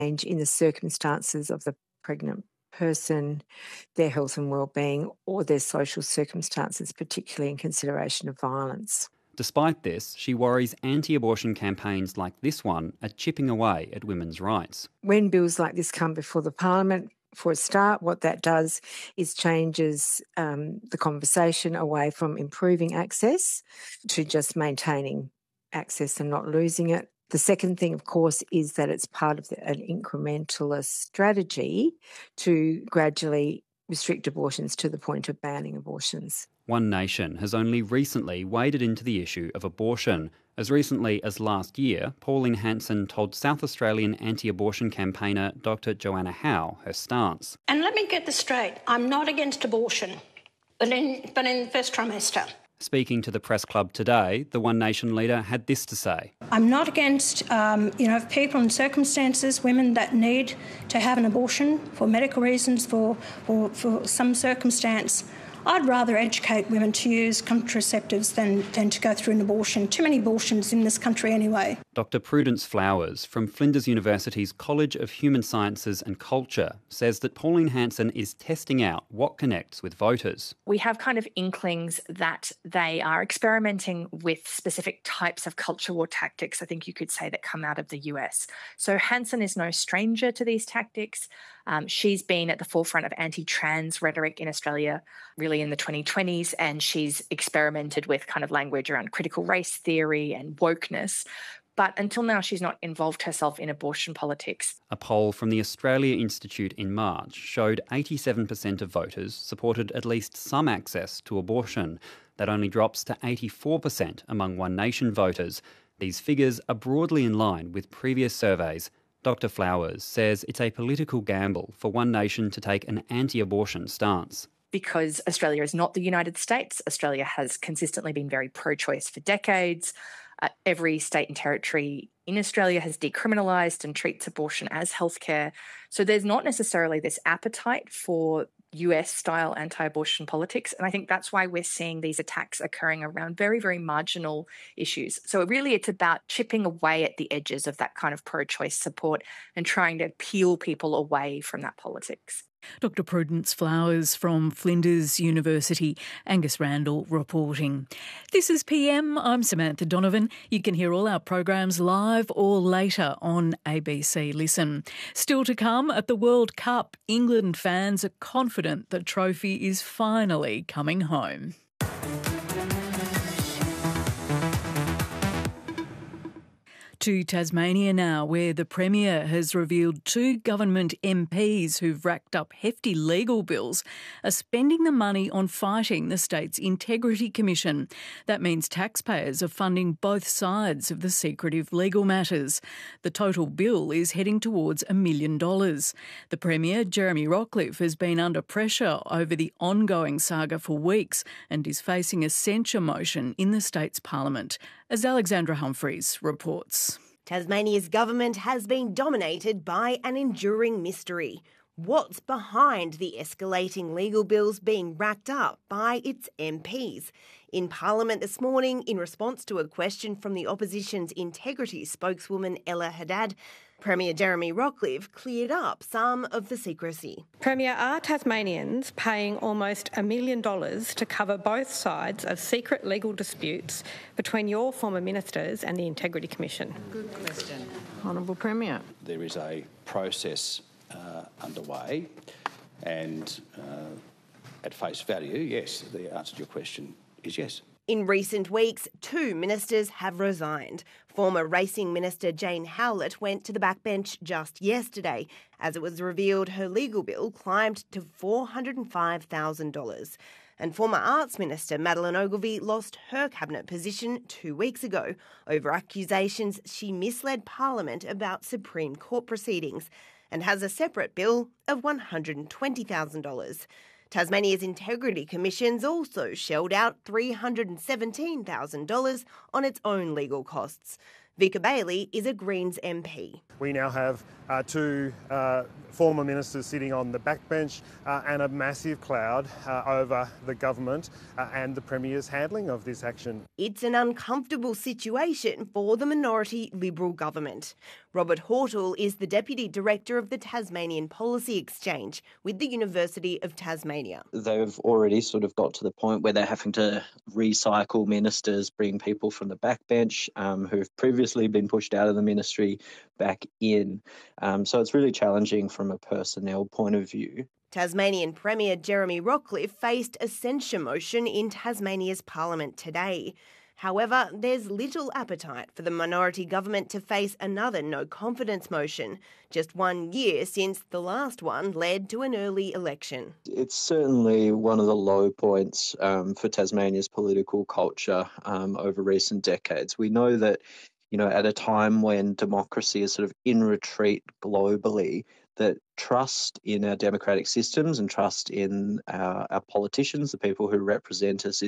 change in the circumstances of the pregnant person, their health and well-being, or their social circumstances, particularly in consideration of violence. Despite this, she worries anti-abortion campaigns like this one are chipping away at women's rights. When bills like this come before the Parliament, for a start, what that does is changes the conversation away from improving access to just maintaining access and not losing it. The second thing, of course, is that it's part of an incrementalist strategy to gradually restrict abortions to the point of banning abortions. One Nation has only recently waded into the issue of abortion. As recently as last year, Pauline Hanson told South Australian anti-abortion campaigner Dr Joanna Howe her stance. And let me get this straight. I'm not against abortion, but in the first trimester. Speaking to the Press Club today, the One Nation leader had this to say. I'm not against, people in circumstances, women that need to have an abortion for medical reasons, for some circumstance. I'd rather educate women to use contraceptives than to go through an abortion. Too many abortions in this country anyway. Dr Prudence Flowers from Flinders University's College of Human Sciences and Culture says that Pauline Hanson is testing out what connects with voters. We have kind of inklings that they are experimenting with specific types of culture war tactics, I think you could say, that come out of the US. So Hanson is no stranger to these tactics. She's been at the forefront of anti-trans rhetoric in Australia really in the 2020s, and she's experimented with kind of language around critical race theory and wokeness. But until now, she's not involved herself in abortion politics. A poll from the Australia Institute in March showed 87% of voters supported at least some access to abortion. That only drops to 84% among One Nation voters. These figures are broadly in line with previous surveys. Dr Flowers says it's a political gamble for One Nation to take an anti-abortion stance. Because Australia is not the United States, Australia has consistently been very pro-choice for decades. Every state and territory in Australia has decriminalised and treats abortion as healthcare. So there's not necessarily this appetite for US-style anti-abortion politics. And I think that's why we're seeing these attacks occurring around very, very marginal issues. So really it's about chipping away at the edges of that kind of pro-choice support and trying to peel people away from that politics. Dr Prudence Flowers from Flinders University, Angus Randall reporting. This is PM, I'm Samantha Donovan. You can hear all our programs live or later on ABC Listen. Still to come, at the World Cup, England fans are confident the trophy is finally coming home. To Tasmania now, where the Premier has revealed 2 government MPs who've racked up hefty legal bills are spending the money on fighting the state's Integrity Commission. That means taxpayers are funding both sides of the secretive legal matters. The total bill is heading towards $1 million. The Premier, Jeremy Rockliff, has been under pressure over the ongoing saga for weeks and is facing a censure motion in the state's parliament, as Alexandra Humphreys reports. Tasmania's government has been dominated by an enduring mystery. What's behind the escalating legal bills being racked up by its MPs? In Parliament this morning, in response to a question from the opposition's integrity spokeswoman Ella Haddad, Premier Jeremy Rockliff cleared up some of the secrecy. Premier, are Tasmanians paying almost $1 million to cover both sides of secret legal disputes between your former ministers and the Integrity Commission? Good question. Honourable Premier. There is a process underway and at face value, yes, the answer to your question is yes. In recent weeks, 2 ministers have resigned. Former Racing Minister Jane Howlett went to the backbench just yesterday as it was revealed her legal bill climbed to $405,000. And former Arts Minister Madeleine Ogilvie lost her cabinet position 2 weeks ago over accusations she misled Parliament about Supreme Court proceedings and has a separate bill of $120,000. Tasmania's Integrity Commission's also shelled out $317,000 on its own legal costs. Vika Bailey is a Greens MP. We now have 2 former ministers sitting on the backbench and a massive cloud over the government and the Premier's handling of this action. It's an uncomfortable situation for the minority Liberal government. Robert Hortle is the Deputy Director of the Tasmanian Policy Exchange with the University of Tasmania. They've already sort of got to the point where they're having to recycle ministers, bring people from the backbench who've previously been pushed out of the ministry back in. So it's really challenging from a personnel point of view. Tasmanian Premier Jeremy Rockliff faced a censure motion in Tasmania's Parliament today. However, there's little appetite for the minority government to face another no-confidence motion, just 1 year since the last one led to an early election. It's certainly one of the low points for Tasmania's political culture over recent decades. We know that, at a time when democracy is sort of in retreat globally, that trust in our democratic systems and trust in our politicians, the people who represent us,